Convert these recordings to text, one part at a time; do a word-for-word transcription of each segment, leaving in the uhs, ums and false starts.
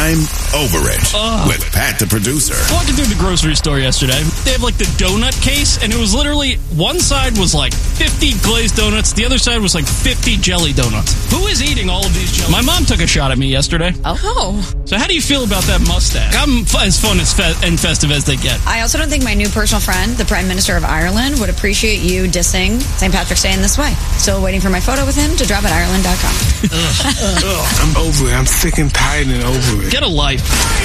I'm Over It Ugh. with Pat the producer. Walking through the grocery store yesterday, they have like the donut case, and it was literally one side was like fifty glazed donuts, the other side was like fifty jelly donuts. Who is eating all of these jelly? My mom took a shot at me yesterday. Oh. So how do you feel about that mustache? I'm f- as fun as fe- and festive as they get. I also don't think my new personal friend, the Prime Minister of Ireland, would appreciate you dissing Saint Patrick's Day in this way. Still waiting for my photo with him to drop at Ireland dot com. I'm over it. I'm sick and tired and over it. Get a life.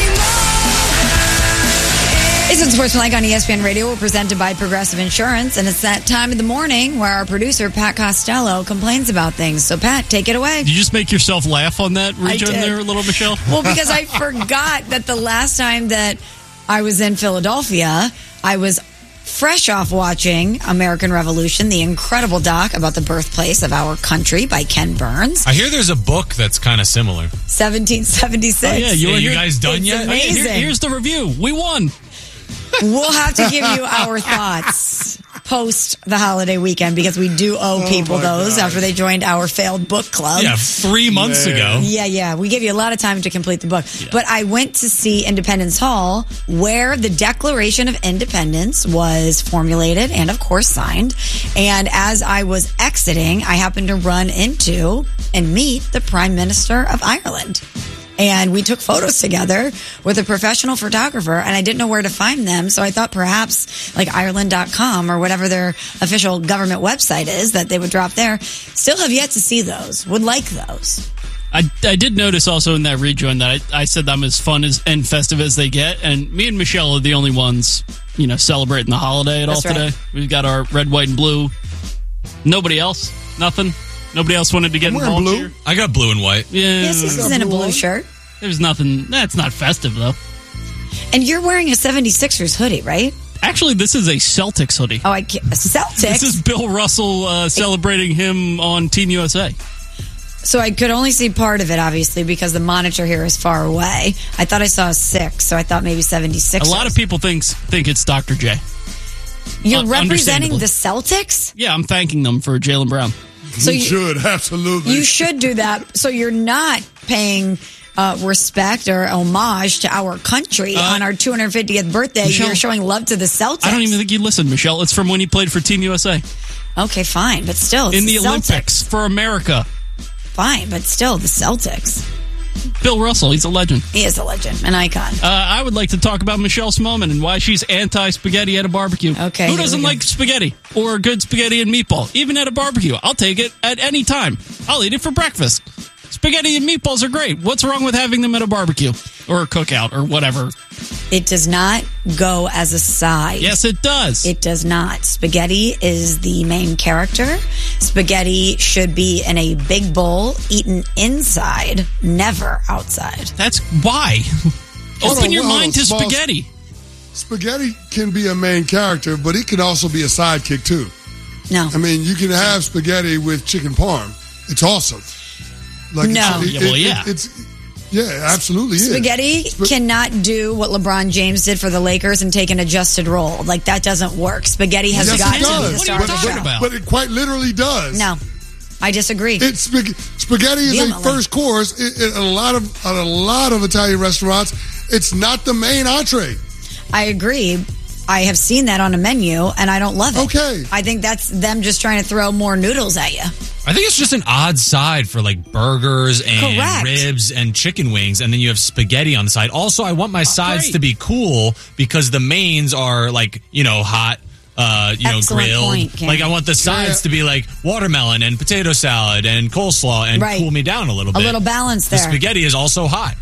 It's Unsportsmanlike on E S P N Radio. We're presented by Progressive Insurance, and it's that time of the morning where our producer, Pat Costello, complains about things. So, Pat, take it away. Did you just make yourself laugh on that rejoin there, little Michelle? Well, because I forgot that the last time that I was in Philadelphia, I was fresh off watching American Revolution, the incredible doc about the birthplace of our country by Ken Burns. I hear there's a book that's kind of similar. seventeen seventy-six. Oh, yeah, you, yeah, you guys done it's yet? Amazing. Here, here's the review. We won. We'll have to give you our thoughts post the holiday weekend because we do owe people oh those God. after they joined our failed book club. Yeah, three months Man. ago. Yeah, yeah. We gave you a lot of time to complete the book. Yeah. But I went to see Independence Hall where the Declaration of Independence was formulated and, of course, signed. And as I was exiting, I happened to run into and meet the Prime Minister of Ireland. And we took photos together with a professional photographer, and I didn't know where to find them. So I thought perhaps like Ireland dot com or whatever their official government website is that they would drop there. Still have yet to see those. Would like those. I, I did notice also in that rejoin that I, I said I'm as fun as and festive as they get. And me and Michelle are the only ones, you know, celebrating the holiday at That's all today. right. We've got our red, white, and blue. Nobody else? Nothing? Nobody else wanted to get I'm involved blue. here? I got blue and white. Yeah. Yes, he's in a blue shirt. There's nothing. That's not festive, though. And you're wearing a seventy-sixers hoodie, right? Actually, this is a Celtics hoodie. Oh, I can't. Celtics? This is Bill Russell uh, celebrating him on Team U S A. So I could only see part of it, obviously, because the monitor here is far away. I thought I saw a six, so I thought maybe seventy-six. A lot of people thinks, think it's Doctor J. You're uh, representing understandably. the Celtics? Yeah, I'm thanking them for Jaylen Brown. So you you, should, absolutely. you should do that. So you're not paying uh, respect or homage to our country Uh, on our two hundred fiftieth birthday. Michelle, You're showing love to the Celtics. I don't even think you listened, Michelle. It's from when he played for Team U S A. Okay, fine, but still, it's In the, the Celtics. Olympics for America. Fine, but still, the Celtics. Bill Russell, he's a legend. He is a legend, an icon. Uh, I would like to talk about Michelle Smallman and why she's anti-spaghetti at a barbecue. Okay, Who here doesn't we go. like spaghetti or good spaghetti and meatball? Even at a barbecue. I'll take it at any time. I'll eat it for breakfast. Spaghetti and meatballs are great. What's wrong with having them at a barbecue or a cookout or whatever? It does not go as a side. Yes, it does. It does not. Spaghetti is the main character. Spaghetti should be in a big bowl, eaten inside, never outside. That's why. Hold Open on, your hold mind on, to Smalls. spaghetti. Spaghetti can be a main character, but it can also be a sidekick, too. No. I mean, you can have spaghetti with chicken parm. It's awesome. Like No. It's, Yeah, well, yeah. it's, yeah, absolutely is. Spaghetti Sp- cannot do what LeBron James did for the Lakers and take an adjusted role. Like, that doesn't work. Spaghetti has Yes, got it to be does. the What star are of you the talking show. about? But it quite literally does. No. I disagree. It's spag- spaghetti is Vehemently. a first course in, in a lot of at a lot of Italian restaurants. It's not the main entree. I agree. I have seen that on a menu, and I don't love it. Okay. I think that's them just trying to throw more noodles at you. I think it's just an odd side for like burgers and Correct. ribs and chicken wings, and then you have spaghetti on the side. Also, I want my sides great. to be cool because the mains are like, you know, hot, uh, you Excellent know, grilled. point, Cam. Like I want the sides Yeah. to be like watermelon and potato salad and coleslaw and Right. cool me down a little A bit. little balance The there. spaghetti is also hot.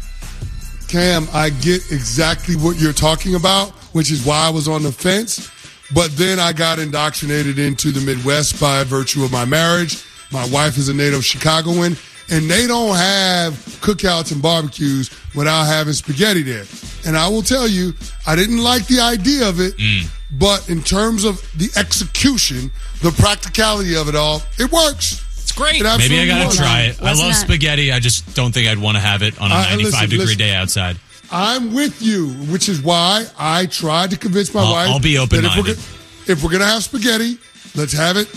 Cam, I get exactly what you're talking about, which is why I was on the fence. But then I got indoctrinated into the Midwest by virtue of my marriage. My wife is a native Chicagoan, and they don't have cookouts and barbecues without having spaghetti there. And I will tell you, I didn't like the idea of it, but in terms of the execution, the practicality of it all, it works. It's great. It Maybe I absolutely gotta works. try it. I Wasn't love that- spaghetti. I just don't think I'd want to have it on a Uh, ninety-five listen, degree listen. day outside. I'm with you, which is why I tried to convince my I'll- wife. I'll be that open-minded. If we're, go- if we're gonna have spaghetti, let's have it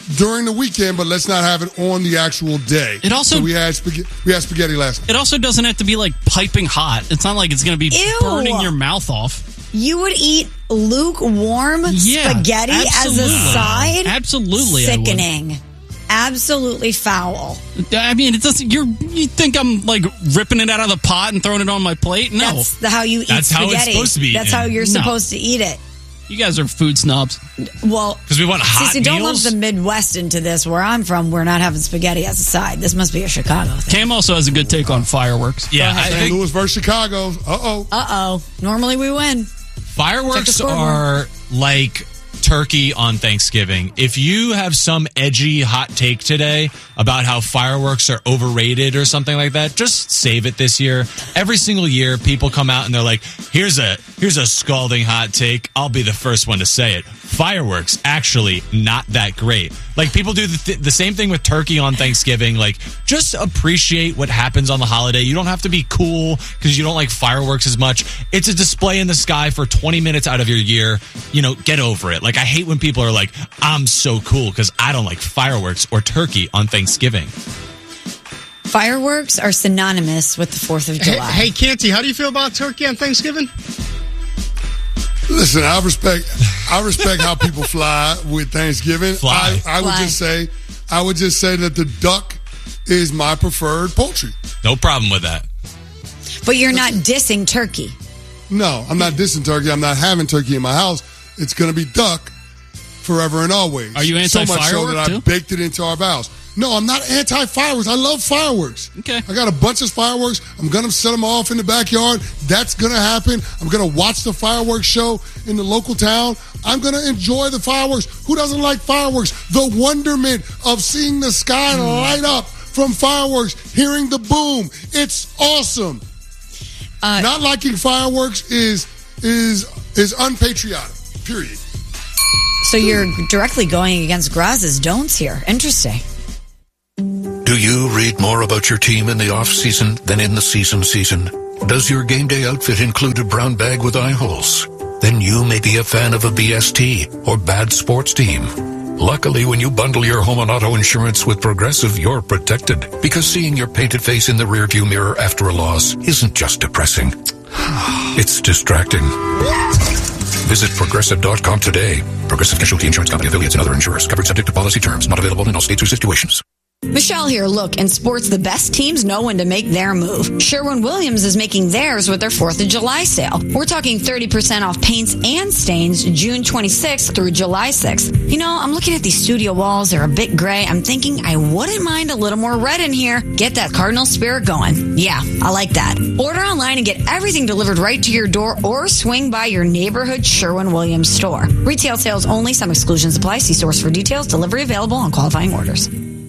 during the weekend, but let's not have it on the actual day. It also so we had spaghetti, we had spaghetti last night. It also doesn't have to be like piping hot. It's not like it's going to be Ew. burning your mouth off. You would eat lukewarm Yeah, spaghetti absolutely. as a side? Absolutely, I would. Sickening. Absolutely foul. I mean, it doesn't. You're you think I'm like ripping it out of the pot and throwing it on my plate? No, That's the, how you eat That's how spaghetti. it's supposed to be That's eaten. how you're No. supposed to eat it. you guys are food snobs. Well, Because we want hot see, don't lump meals. the Midwest into this. Where I'm from, we're not having spaghetti as a side. This must be a Chicago thing. Cam also has a good take on fireworks. yeah, I Saint think Louis versus Chicago. Uh-oh. Uh-oh. Normally we win. Check the fireworks scoreboard. are like turkey on Thanksgiving. If you have some edgy hot take today about how fireworks are overrated or something like that, just save it this year. Every single year, people come out and they're like, here's a here's a scalding hot take. I'll be the first one to say it. Fireworks, actually not that great. Like, people do the, th- the same thing with turkey on Thanksgiving. Like, just appreciate what happens on the holiday. You don't have to be cool because you don't like fireworks as much. It's a display in the sky for twenty minutes out of your year. You know, get over it. Like, I hate when people are like, I'm so cool because I don't like fireworks or turkey on Thanksgiving. Fireworks are synonymous with the fourth of Hey, July. hey, Canty, how do you feel about turkey on Thanksgiving? Listen, I respect I respect how people fly with Thanksgiving. Fly. I, I would Fly. just say I would just say that the duck is my preferred poultry. No problem with that. But you're not dissing turkey. No, I'm not dissing turkey. I'm not having turkey in my house. It's going to be duck forever and always. Are you So much so anti-firework, that I too? baked it into our vows. No, I'm not anti-fireworks. I love fireworks. Okay. I got a bunch of fireworks. I'm going to set them off in the backyard. That's going to happen. I'm going to watch the fireworks show in the local town. I'm going to enjoy the fireworks. Who doesn't like fireworks? The wonderment of seeing the sky light up from fireworks, hearing the boom. It's awesome. Uh, Not liking fireworks is is is unpatriotic. Period. So you're directly going against Graz's don'ts here. Interesting. Do you read more about your team in the off-season than in the season season? Does your game day outfit include a brown bag with eye holes? Then you may be a fan of a B S T or bad sports team. Luckily, when you bundle your home and auto insurance with Progressive, you're protected. Because seeing your painted face in the rearview mirror after a loss isn't just depressing. It's distracting. Visit Progressive dot com today. Progressive Casualty Insurance Company affiliates and other insurers. Covered subject to policy terms. Not available in all states or situations. Michelle here. Look, in sports, the best teams know when to make their move. Sherwin-Williams is making theirs with their fourth of July sale. We're talking thirty percent off paints and stains June twenty-sixth through July sixth. You know, I'm looking at these studio walls. They're a bit gray. I'm thinking I wouldn't mind a little more red in here. Get that Cardinal spirit going. Yeah, I like that. Order online and get everything delivered right to your door or swing by your neighborhood Sherwin-Williams store. Retail sales only. Some exclusions apply. See source for details. Delivery available on qualifying orders.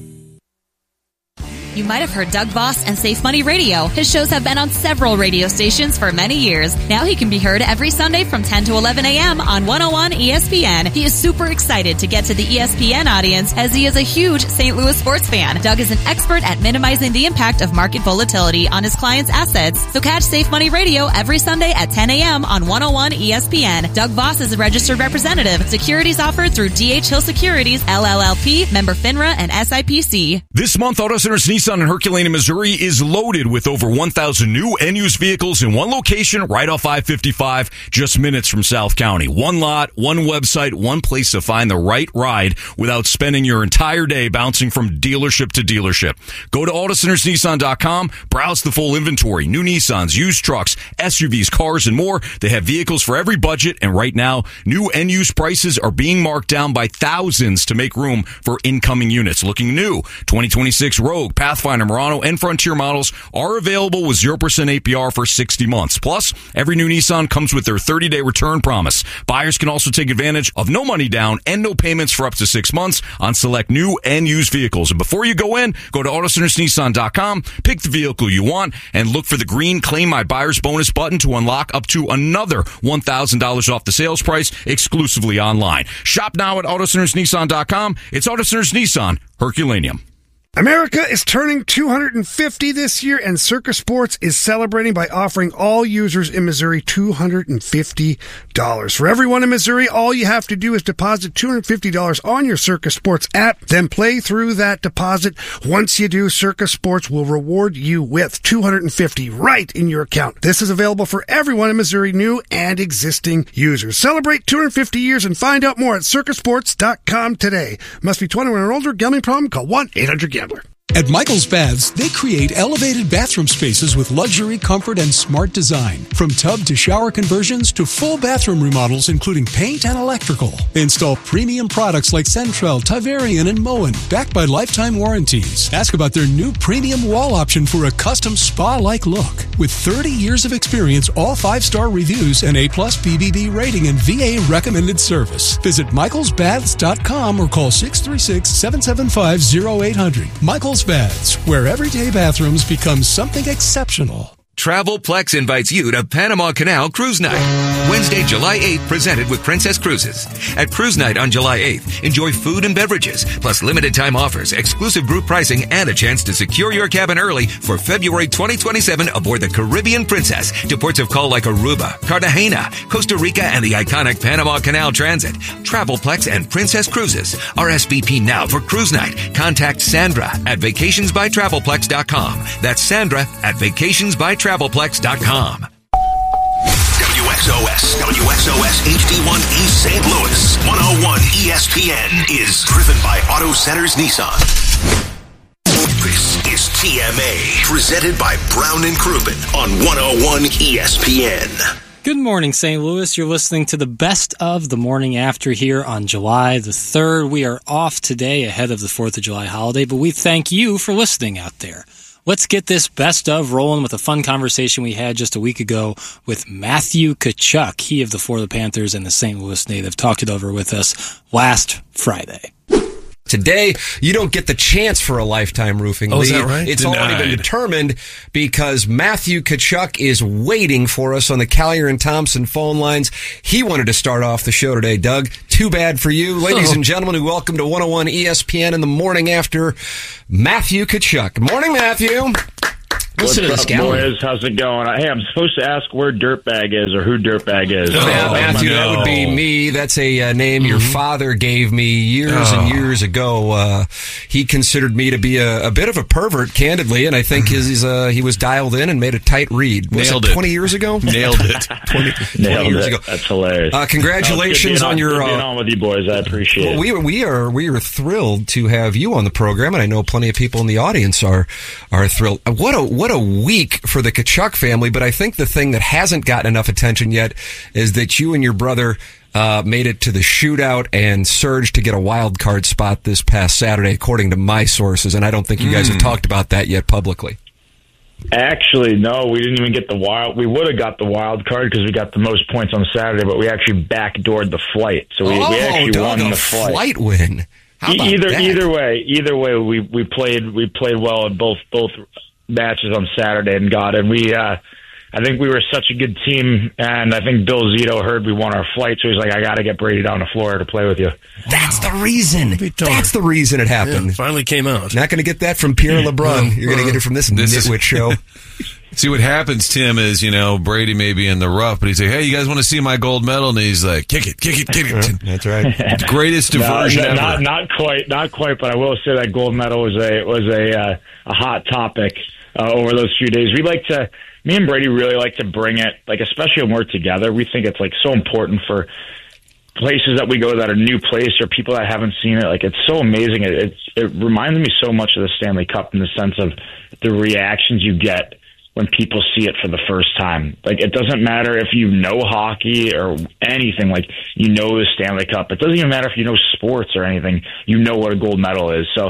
You might have heard Doug Voss and Safe Money Radio. His shows have been on several radio stations for many years. Now he can be heard every Sunday from ten to eleven a.m. on one oh one E S P N. He is super excited to get to the E S P N audience as he is a huge Saint Louis sports fan. Doug is an expert at minimizing the impact of market volatility on his clients' assets. So catch Safe Money Radio every Sunday at ten a.m. on one oh one E S P N. Doug Voss is a registered representative. Securities offered through D H Hill Securities, L L L P, member FINRA, and S I P C. This month, Auto Centers Nissan in Herculaneum, Missouri is loaded with over one thousand new and used vehicles in one location right off I fifty-five, just minutes from South County. One lot, one website, one place to find the right ride without spending your entire day bouncing from dealership to dealership. Go to Auto Centers Nissan dot com, browse the full inventory, new Nissans, used trucks, S U Vs, cars, and more. They have vehicles for every budget, and right now, new and used prices are being marked down by thousands to make room for incoming units. Looking new, twenty twenty-six Rogue, Pathfinder, Murano, and Frontier models are available with zero percent A P R for sixty months. Plus, every new Nissan comes with their thirty-day return promise. Buyers can also take advantage of no money down and no payments for up to six months on select new and used vehicles. And before you go in, go to Auto Centers Nissan dot com, pick the vehicle you want, and look for the green Claim My Buyer's Bonus button to unlock up to another one thousand dollars off the sales price exclusively online. Shop now at Auto Centers Nissan dot com. It's Auto Centers Nissan, Herculaneum. America is turning two hundred fifty this year, and Circa Sports is celebrating by offering all users in Missouri two hundred fifty dollars. For everyone in Missouri, all you have to do is deposit two hundred fifty dollars on your Circa Sports app, then play through that deposit. Once you do, Circa Sports will reward you with two hundred fifty dollars right in your account. This is available for everyone in Missouri, new and existing users. Celebrate two hundred fifty years and find out more at circa sports dot com today. Must be twenty-one or older. Gambling problem? Call one eight hundred gambler. At Michael's Baths, they create elevated bathroom spaces with luxury, comfort, and smart design. From tub to shower conversions to full bathroom remodels, including paint and electrical. They install premium products like Centrel, Tiverian, and Moen, backed by lifetime warranties. Ask about their new premium wall option for a custom spa-like look. With thirty years of experience, all five-star reviews, and A-plus B B B rating and V A recommended service. Visit michaels baths dot com or call six three six, seven seven five, zero eight hundred. Michael's Baths, where everyday bathrooms become something exceptional. TravelPlex invites you to Panama Canal Cruise Night. Wednesday, July eighth, presented with Princess Cruises. At Cruise Night on July eighth, enjoy food and beverages, plus limited time offers, exclusive group pricing, and a chance to secure your cabin early for February twenty twenty-seven aboard the Caribbean Princess to ports of call like Aruba, Cartagena, Costa Rica, and the iconic Panama Canal Transit. TravelPlex and Princess Cruises. R S V P now for Cruise Night. Contact Sandra at vacations by travelplex dot com. That's Sandra at vacations by travelplex dot com. W X O S, W X O S H D one East Saint Louis, one oh one E S P N is driven by Auto Centers Nissan. This is T M A, presented by Brown and Crouppen on one oh one E S P N. Good morning, Saint Louis. You're listening to the best of the morning after here on July the third. We are off today ahead of the fourth of July holiday, but we thank you for listening out there. Let's get this best of rolling with a fun conversation we had just a week ago with Matthew Tkachuk. He of the Florida Panthers and the Saint Louis native talked it over with us last Friday. Today, you don't get the chance for a lifetime roofing oh, lead. Is that right? It's Denied. already been determined because Matthew Tkachuk is waiting for us on the Collier and Thompson phone lines. He wanted to start off the show today, Doug. Too bad for you. Ladies oh. and gentlemen, welcome to one oh one E S P N in the morning after Matthew Tkachuk. Good morning, Matthew. What's up, boys? How's it going? Hey, I'm supposed to ask where Dirtbag is or who Dirtbag is. Oh, yeah, Matthew, no. That would be me. That's a uh, name mm-hmm. your father gave me years oh. and years ago. Uh, he considered me to be a, a bit of a pervert, candidly, and I think his, uh, he was dialed in and made a tight read. Was Nailed it it. twenty years ago? Nailed it. twenty, Nailed twenty years it. ago. That's hilarious. Uh, congratulations no, on your... Good being uh, on with you boys. I appreciate well, it. We, we, are, we are thrilled to have you on the program, and I know plenty of people in the audience are, are thrilled. What a, what a week for the Tkachuk family, but I think the thing that hasn't gotten enough attention yet is that you and your brother uh, made it to the shootout and surged to get a wild card spot this past Saturday, according to my sources, and I don't think you guys mm. have talked about that yet publicly. Actually, no, we didn't even get the wild. We would have got the wild card because we got the most points on Saturday, but we actually backdoored the flight, so we, oh, we actually Doug, won a the flight. flight win. How about either that? either way, either way, we we played we played well in both both. matches on Saturday and got it. We, uh, I think we were such a good team, and I think Bill Zito heard we won our flight, so he's like, I got to get Brady down to Florida to play with you. That's the reason. That's the reason it happened. Yeah, finally came out. Not going to get that from Pierre LeBrun. You're going to get it from this, this nitwit is- show. See, what happens, Tim, is, you know, Brady may be in the rough, but he's like, hey, you guys want to see my gold medal? And he's like, kick it, kick it, kick it. That's right. Greatest diversion no, ever. Not, not quite, not quite, but I will say that gold medal was a was a uh, a hot topic uh, over those few days. We like to, me and Brady really like to bring it, like, especially when we're together. We think it's, like, so important for places that we go that are new places or people that haven't seen it. Like, it's so amazing. It, it's, it reminds me so much of the Stanley Cup in the sense of the reactions you get when people see it for the first time. Like, it doesn't matter if you know hockey or anything, like, you know the Stanley Cup. It doesn't even matter if you know sports or anything. You know what a gold medal is. So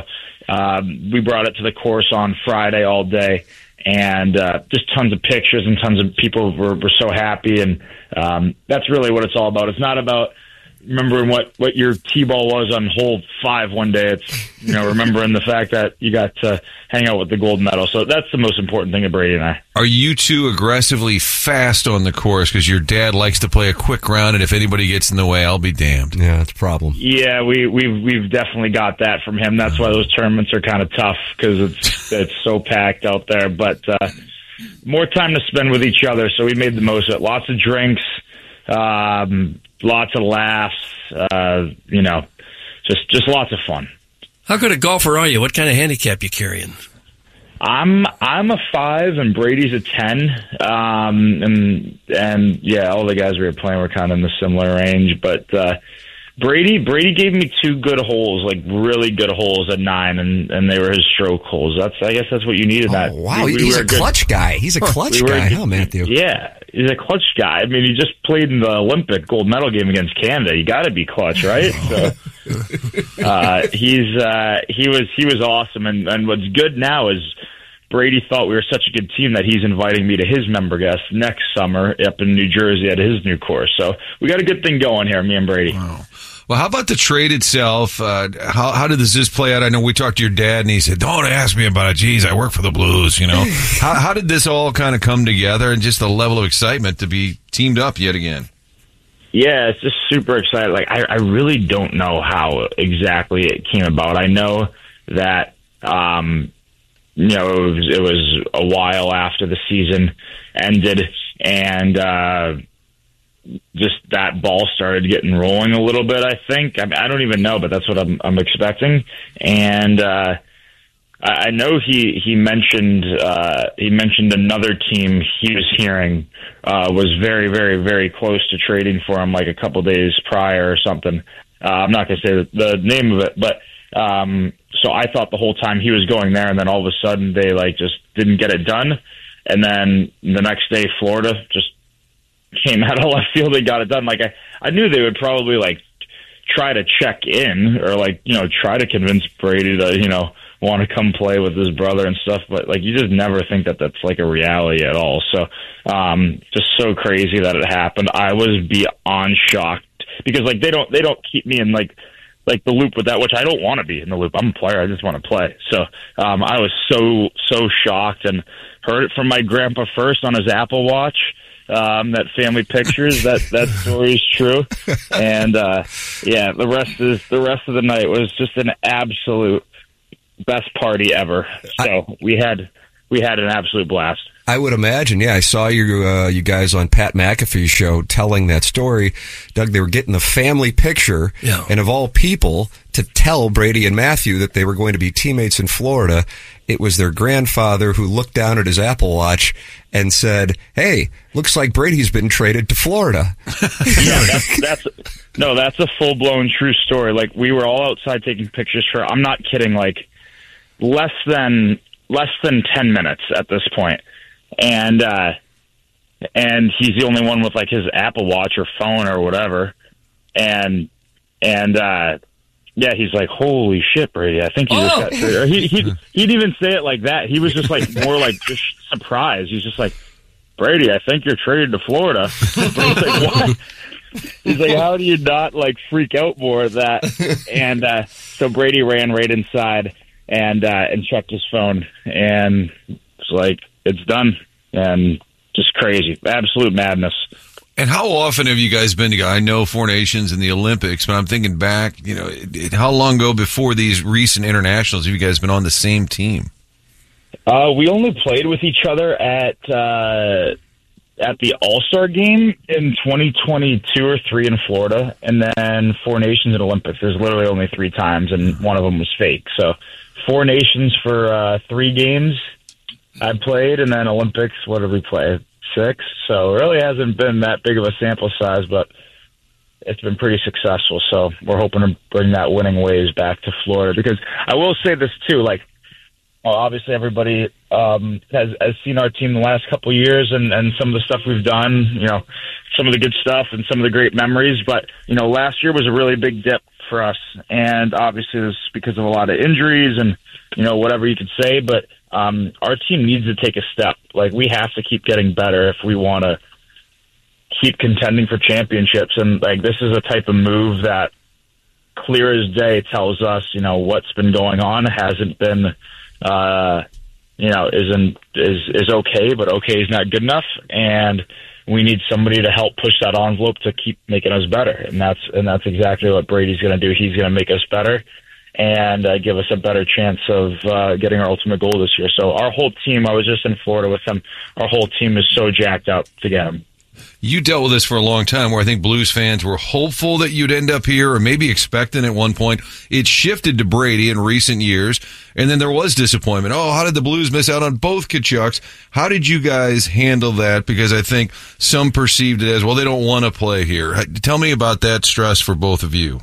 um, we brought it to the course on Friday all day, and uh, just tons of pictures and tons of people were, were so happy. And um, that's really what it's all about. It's not about remembering what, what your T-ball was on hole five one day. It's, you know, remembering the fact that you got to hang out with the gold medal. So that's the most important thing to Brady and I. Are you two aggressively fast on the course? Because your dad likes to play a quick round, and if anybody gets in the way, I'll be damned. Yeah, that's a problem. Yeah, we, we've, we've definitely got that from him. That's why those tournaments are kind of tough, because it's, it's so packed out there. But uh, more time to spend with each other, so we made the most of it. Lots of drinks, um, lots of laughs, uh, you know, just just lots of fun. How good a golfer are you? What kind of handicap you carrying? I'm I'm a five and Brady's a ten, um, and and yeah, all the guys we were playing were kind of in the similar range. But uh, Brady Brady gave me two good holes, like really good holes at nine, and, and they were his stroke holes. That's I guess that's what you needed. Oh, that wow, we, we he's a good. clutch guy. He's a clutch we guy, good, huh, Matthew? Yeah, he's a clutch guy. I mean, he just played in the Olympic gold medal game against Canada. You got to be clutch, right? So uh, he's uh, he was he was awesome, and and what's good now is Brady thought we were such a good team that he's inviting me to his member guest next summer up in New Jersey at his new course. So we got a good thing going here, me and Brady. Wow. Well, how about the trade itself? Uh, how how did this, this play out? I know we talked to your dad, and he said, "Don't ask me about it. Geez, I work for the Blues." You know, how how did this all kind of come together, and just the level of excitement to be teamed up yet again? Yeah, it's just super exciting. Like I, I really don't know how exactly it came about. I know that um, you know it was, it was a while after the season ended, and uh, just that ball started getting rolling a little bit. I think I, mean, I don't even know, but that's what I'm, I'm expecting. And uh, I, I know he he mentioned uh, he mentioned another team he was hearing uh, was very very very close to trading for him, like a couple days prior or something. Uh, I'm not going to say the, the name of it, but um, so I thought the whole time he was going there, and then all of a sudden they like just didn't get it done, and then the next day Florida just came out of left field and got it done. Like I, I knew they would probably like try to check in or like, you know, try to convince Brady to, you know, want to come play with his brother and stuff. But like, you just never think that that's like a reality at all. So, um, just so crazy that it happened. I was beyond shocked because like, they don't, they don't keep me in like, like the loop with that, which I don't want to be in the loop. I'm a player. I just want to play. So, um, I was so, so shocked and heard it from my grandpa first on his Apple Watch. Um, that family pictures, that, that story is true. And, uh, yeah, the rest is, the rest of the night was just an absolute best party ever. So we had, we had an absolute blast. I would imagine, yeah. I saw you, uh, you guys on Pat McAfee's show telling that story. Doug, they were getting the family picture, yeah. And of all people, to tell Brady and Matthew that they were going to be teammates in Florida, it was their grandfather who looked down at his Apple Watch and said, "Hey, looks like Brady's been traded to Florida." Yeah, that's, that's no, that's a full blown true story. Like we were all outside taking pictures for. I'm not kidding. Like less than less than ten minutes at this point. And, uh, and he's the only one with like his Apple Watch or phone or whatever. And, and, uh, yeah, he's like, "Holy shit, Brady. I think he just oh. got traded." Or he, he, he didn't even say it like that. He was just like more like just surprised. He's just like, "Brady, I think you're traded to Florida." He's like, "What?" He's like, "How do you not like freak out more at that?" And, uh, so Brady ran right inside and, uh, and checked his phone and it's like, it's done. And just crazy, absolute madness. And how often have you guys been together? I know Four Nations and the Olympics, but I'm thinking back, you know, it, it, how long ago before these recent internationals have you guys been on the same team? Uh, we only played with each other at uh, at the All-Star game in twenty twenty-two or three in Florida, and then Four Nations and Olympics. There's literally only three times, and one of them was fake. So Four Nations for uh, three games I played, and then Olympics, what did we play? Six. So it really hasn't been that big of a sample size, but it's been pretty successful. So we're hoping to bring that winning ways back to Florida. Because I will say this too, like, well, obviously everybody um, has, has seen our team the last couple of years and, and some of the stuff we've done, you know, some of the good stuff and some of the great memories. But, you know, last year was a really big dip for us. And obviously it was because of a lot of injuries and, you know, whatever you could say. But um, our team needs to take a step. Like, we have to keep getting better if we want to keep contending for championships. And like, this is a type of move that clear as day tells us, you know, what's been going on hasn't been, uh, you know, isn't, is, is okay, but okay is not good enough. And we need somebody to help push that envelope to keep making us better. And that's, and that's exactly what Brady's going to do. He's going to make us better and uh, give us a better chance of uh, getting our ultimate goal this year. So our whole team, I was just in Florida with them, our whole team is so jacked up to get him. You dealt with this for a long time where I think Blues fans were hopeful that you'd end up here or maybe expecting at one point. It shifted to Brady in recent years, and then there was disappointment. Oh, how did the Blues miss out on both Tkachuks? How did you guys handle that? Because I think some perceived it as, well, they don't want to play here. Tell me about that stress for both of you.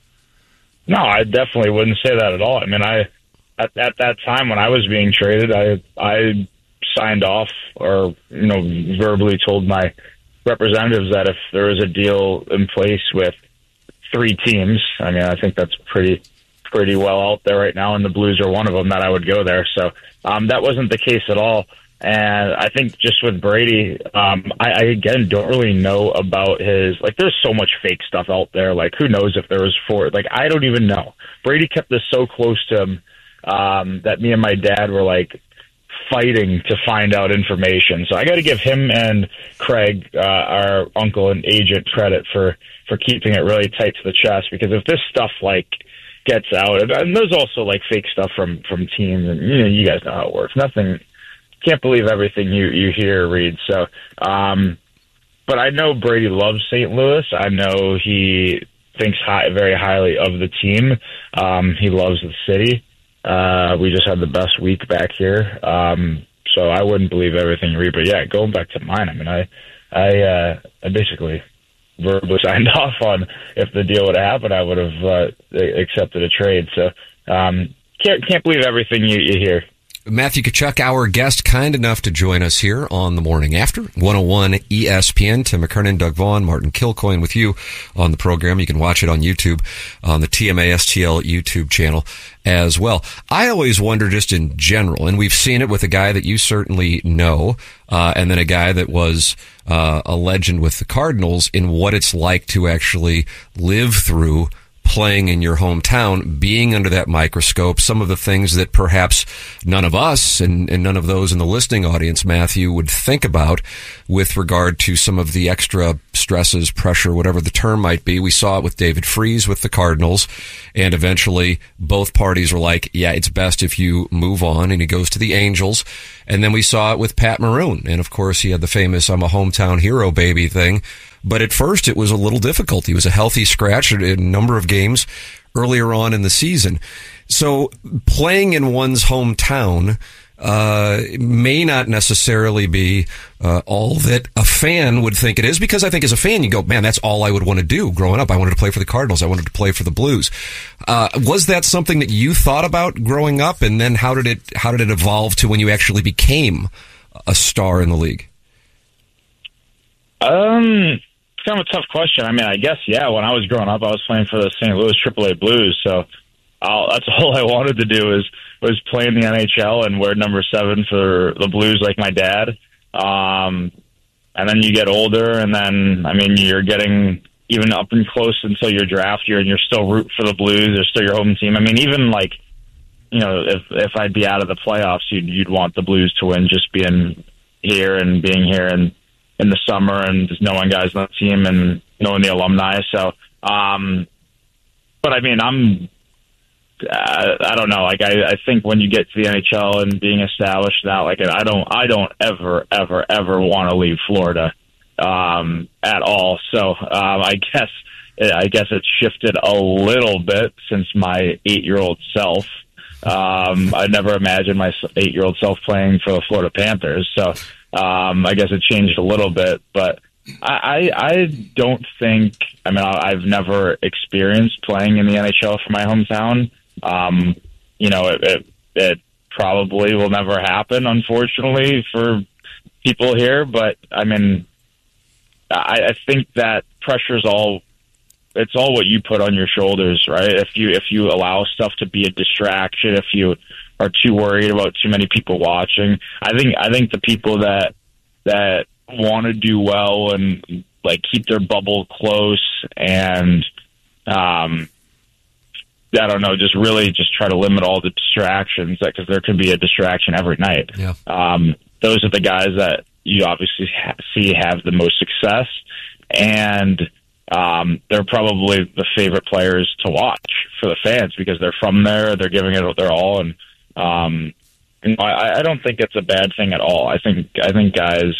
No, I definitely wouldn't say that at all. I mean, I at, at that time when I was being traded, I I signed off or, you know, verbally told my representatives that if there was a deal in place with three teams, I mean, I think that's pretty pretty well out there right now, and the Blues are one of them, that I would go there. So um, that wasn't the case at all. And I think just with Brady, um, I, I, again, don't really know about his, like, there's so much fake stuff out there. Like, who knows if there was four, like, I don't even know. Brady kept this so close to him um, that me and my dad were, like, fighting to find out information. So I got to give him and Craig, uh, our uncle and agent, credit for, for keeping it really tight to the chest, because if this stuff, like, gets out, and there's also, like, fake stuff from, from teams, and, you know, you guys know how it works. Nothing... Can't believe everything you, you hear or read. So, um, but I know Brady loves Saint Louis. I know he thinks high, very highly of the team. Um, he loves the city. Uh, we just had the best week back here. Um, so I wouldn't believe everything you read. But yeah, going back to mine, I mean, I, I, uh, I basically verbally signed off on if the deal would have happened, I would have uh, accepted a trade. So um, can't can't believe everything you, you hear. Matthew Tkachuk, our guest, kind enough to join us here on The Morning After, one oh one E S P N. Tim McKernan, Doug Vaughn, Martin Kilcoyne with you on the program. You can watch it on YouTube, on the T M A S T L YouTube channel as well. I always wonder just in general, and we've seen it with a guy that you certainly know, uh, and then a guy that was uh, a legend with the Cardinals, in what it's like to actually live through playing in your hometown, being under that microscope, some of the things that perhaps none of us and, and none of those in the listening audience, Matthew, would think about with regard to some of the extra stresses, pressure, whatever the term might be. We saw it with David Freese with the Cardinals, and eventually both parties were like, yeah, it's best if you move on, and he goes to the Angels. And then we saw it with Pat Maroon, and of course he had the famous I'm a hometown hero baby thing. But at first, it was a little difficult. He was a healthy scratch in a number of games earlier on in the season. So playing in one's hometown uh, may not necessarily be uh, all that a fan would think it is, because I think as a fan, you go, man, that's all I would want to do growing up. I wanted to play for the Cardinals. I wanted to play for the Blues. Uh, was that something that you thought about growing up? And then how did it how did it evolve to when you actually became a star in the league? Um... It's kind of a tough question. I mean, I guess, yeah, when I was growing up, I was playing for the Saint Louis triple A Blues, so I'll, that's all I wanted to do is was play in the N H L and wear number seven for the Blues like my dad. Um, and then you get older, and then, I mean, you're getting even up and close until your draft year, and you're still root for the Blues. They're still your home team. I mean, even, like, you know, if if I'd be out of the playoffs, you'd, you'd want the Blues to win, just being here and being here and in the summer and just knowing guys on the team and knowing the alumni. So, um, but I mean, I'm, uh, I don't know. Like, I, I think when you get to the N H L and being established now, like, I don't, I don't ever, ever, ever want to leave Florida, um, at all. So, um, I guess, I guess it's shifted a little bit since my eight year old self. Um, I never imagined my eight year old self playing for the Florida Panthers. So, Um, I guess it changed a little bit, but I, I, I don't think, I mean, I've never experienced playing in the N H L for my hometown. Um, you know, it, it, it probably will never happen, unfortunately, for people here, but I mean, I, I think that pressure's all, it's all what you put on your shoulders, right? If you, if you allow stuff to be a distraction, if you are too worried about too many people watching. I think I think the people that that want to do well and like keep their bubble close and, um, I don't know, just really just try to limit all the distractions because there can be a distraction every night. Yeah. Um, those are the guys that you obviously ha- see have the most success, and um, they're probably the favorite players to watch for the fans because they're from there, they're giving it their all, and um, you know, I, I don't think it's a bad thing at all. I think I think guys,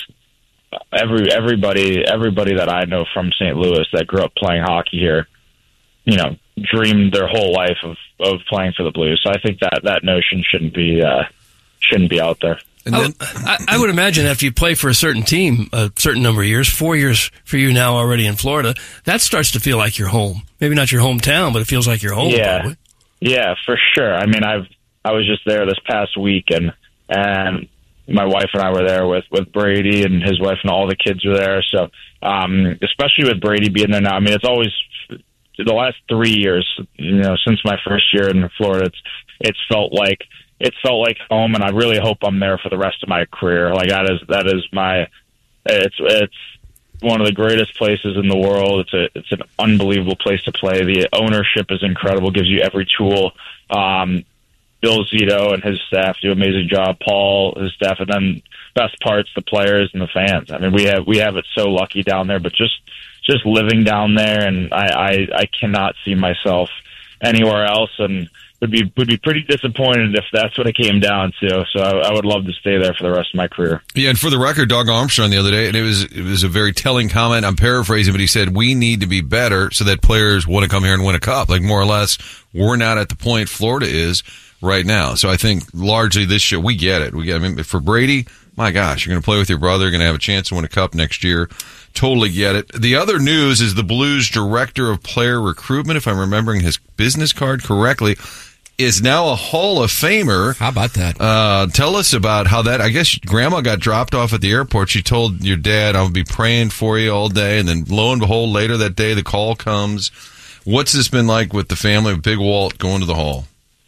every everybody everybody that I know from Saint Louis that grew up playing hockey here, you know, dreamed their whole life of, of playing for the Blues. So I think that that notion shouldn't be uh, shouldn't be out there. And then, I, I would imagine after you play for a certain team a certain number of years, four years for you now already in Florida, that starts to feel like your home. Maybe not your hometown, but it feels like your home. Yeah, probably. yeah, for sure. I mean, I've I was just there this past week, and and my wife and I were there with, with Brady and his wife, and all the kids were there. So um, especially with Brady being there now, I mean, it's always the last three years, you know, since my first year in Florida, it's it's felt like. It felt like home, and I really hope I'm there for the rest of my career. Like that is that is my, it's it's one of the greatest places in the world. It's a it's an unbelievable place to play. The ownership is incredible, gives you every tool. Um, Bill Zito and his staff do an amazing job. Paul, his staff, and then best parts, the players and the fans. I mean, we have we have it so lucky down there. But just just living down there, and I I, I cannot see myself anywhere else, and would be would be pretty disappointed if that's what it came down to. So I, I would love to stay there for the rest of my career. Yeah, and for the record, Doug Armstrong the other day, and it was it was a very telling comment. I'm paraphrasing, but he said we need to be better so that players want to come here and win a cup. Like more or less, we're not at the point Florida is right now. So I think largely this year we get it. We get. I mean, for Brady, my gosh, you're going to play with your brother, you're going to have a chance to win a cup next year. Totally get it. The other news is the Blues director of player recruitment, if I'm remembering his business card correctly, is now a Hall of Famer. How about that? Uh, tell us about how that, I guess Grandma got dropped off at the airport. She told your dad, I'll be praying for you all day. And then lo and behold, later that day, the call comes. What's this been like with the family of Big Walt going to the Hall?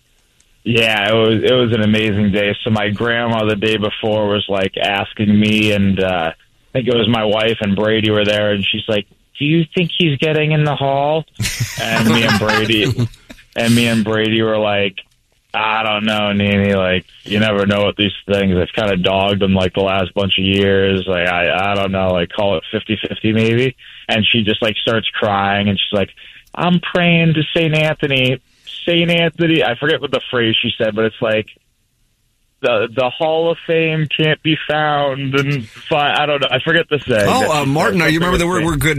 Yeah, it was it was an amazing day. So my grandma the day before was like asking me, and uh, I think it was my wife and Brady were there, and she's like, do you think he's getting in the Hall? And me and Brady... And me and Brady were like, I don't know, Nene. Like, you never know with these things. I've kind of dogged them like the last bunch of years. Like, I, I don't know, like call it fifty-fifty maybe. And she just like starts crying, and she's like, I'm praying to Saint Anthony. Saint Anthony. I forget what the phrase she said, but it's like, the the Hall of Fame can't be found, and fi- I don't know. I forget the saying. Oh, uh, Martin, you remember the word? We're good.